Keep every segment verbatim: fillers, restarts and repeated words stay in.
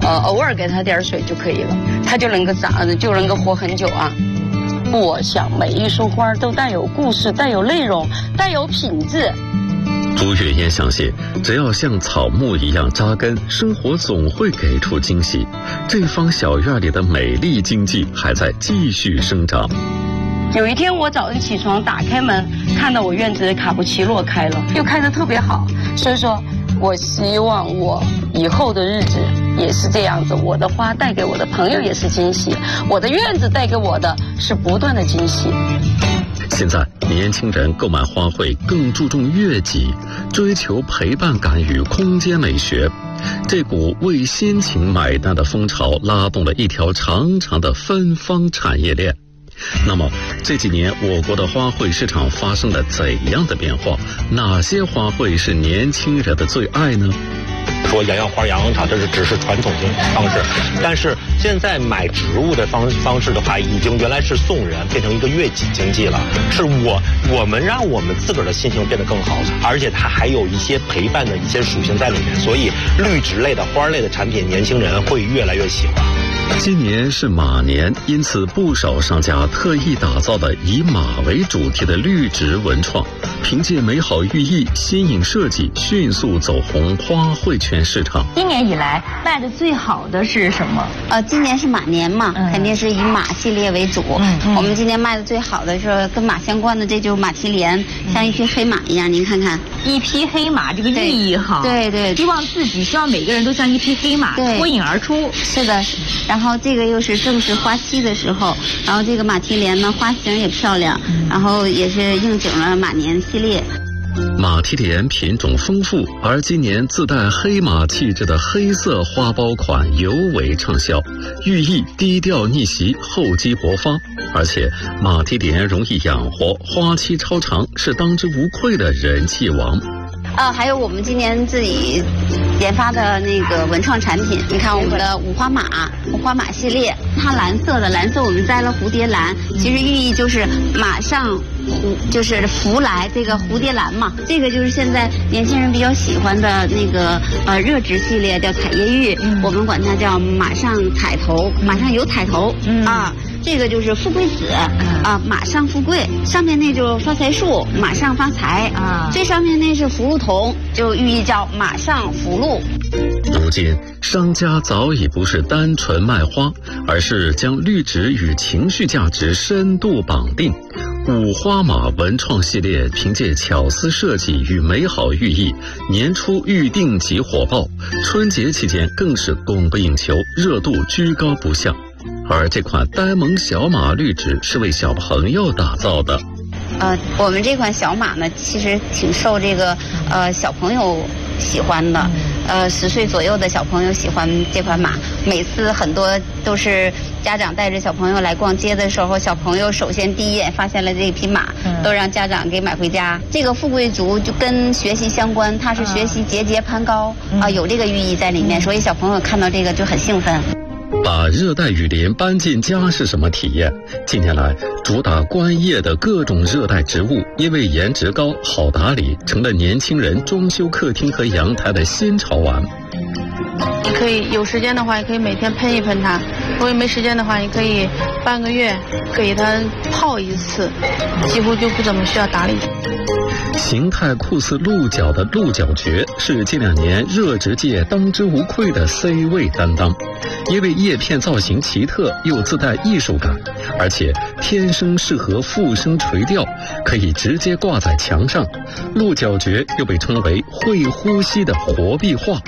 呃，偶尔给它点水就可以了，它就能够长，就能够活很久啊。我想每一束花都带有故事，带有内容，带有品质。 朱月燕相信，只要像草木一样扎根，生活总会给出惊喜。这方小院里的美丽经济还在继续生长。 有一天我早上起床，打开门，看到我院子的卡布奇诺开了，又开得特别好。所以说，我希望我以后的日子也是这样子，我的花带给我的朋友也是惊喜，我的院子带给我的是不断的惊喜。 现在年轻人购买花卉更注重悦己，追求陪伴感与空间美学。这股为心情买单的风潮拉动了一条长长的芬芳产业链。那么这几年我国的花卉市场发生了怎样的变化？哪些花卉是年轻人的最爱呢？ 说养养花、养养草，这是只是传统型方式，但是现在买植物的方方式的话，已经原来是送人，变成一个悦己经济了。是我我们让我们自个儿的心情变得更好，而且它还有一些陪伴的一些属性在里面，所以绿植类的、花类的产品，年轻人会越来越喜欢。 今年是马年，因此不少商家特意打造了以马为主题的绿植文创，凭借美好寓意、新颖设计，迅速走红花卉圈市场。 今年以来卖的最好的是什么？ 呃，今年是马年嘛，嗯、肯定是以马系列为主。嗯嗯、我们今年卖的最好的是跟马相关的，这就是马蹄莲，嗯、像一匹黑马一样。您看看， 一匹黑马，这个寓意哈。 对 对, 对， 希望自己，希望每个人都像一匹黑马脱颖而出。 是的，然后这个又是正是花期的时候，然后这个马蹄莲呢，花型也漂亮，嗯、然后也是应景了马年系列。 马蹄莲品种丰富，而今年自带黑马气质的黑色花苞款尤为畅销，寓意低调逆袭，厚积薄发。而且马蹄莲容易养活，花期超长，是当之无愧的人气王。 呃，还有我们今年自己研发的那个文创产品，你看我们的五花马、五花马系列，它蓝色的，蓝色我们栽了蝴蝶兰，其实寓意就是马上蝴，就是福来，这个蝴蝶兰嘛，这个就是现在年轻人比较喜欢的那个呃热植系列，叫彩叶玉，嗯、我们管它叫马上彩头，马上有彩头、嗯、啊。这个就是富贵子啊，马上富贵。上面那就是发财树，马上发财啊。最上面那是福禄桐，就寓意叫马上福禄。 如今，商家早已不是单纯卖花，而是将绿植与情绪价值深度绑定。五花马文创系列凭借巧思设计与美好寓意，年初预定即火爆，春节期间更是供不应求，热度居高不下。而这款呆萌小马绿植是为小朋友打造的。 呃，我们这款小马呢，其实挺受这个呃小朋友喜欢的，呃，十岁左右的小朋友喜欢这款马。每次很多都是家长带着小朋友来逛街的时候，小朋友首先第一眼发现了这匹马，都让家长给买回家。这个富贵竹就跟学习相关，它是学习节节攀高啊、呃，有这个寓意在里面，所以小朋友看到这个就很兴奋。 把热带雨林搬进家是什么体验？近年来，主打观叶的各种热带植物，因为颜值高、好打理，成了年轻人装修客厅和阳台的新潮玩。 你可以有时间的话，也可以每天喷一喷它；如果没时间的话，你可以半个月给它泡一次，几乎就不怎么需要打理。 形态酷似鹿角的鹿角蕨是近两年热植界当之无愧的 C 位担当，因为叶片造型奇特又自带艺术感，而且天生适合附生垂钓，可以直接挂在墙上。鹿角蕨又被称为会呼吸的活壁画。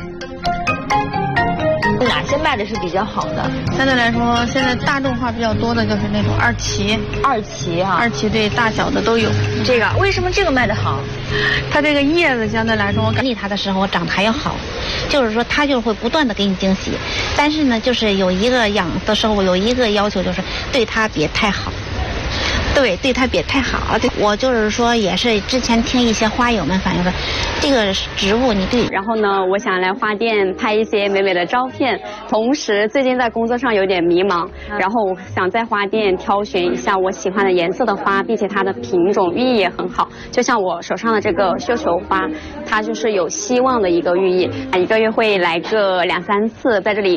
哪些卖的是比较好的？ 相对来说，现在大众化比较多的就是那种二旗。 二旗哈、啊， 二旗对，大小的都有。 这个为什么这个卖的好？ 它这个叶子相对来说， 整理它的时候长得还要好，就是说它就会不断的给你惊喜。但是呢，就是有一个养的时候有一个要求，就是对它别太好。对，对它别太好。我就是说，也是之前听一些花友们反映的，这个植物你对。 然后呢，我想来花店拍一些美美的照片，同时最近在工作上有点迷茫，然后我想在花店挑选一下我喜欢的颜色的花，并且它的品种寓意也很好。就像我手上的这个绣球花，它就是有希望的一个寓意，一个月会来个两三次，在这里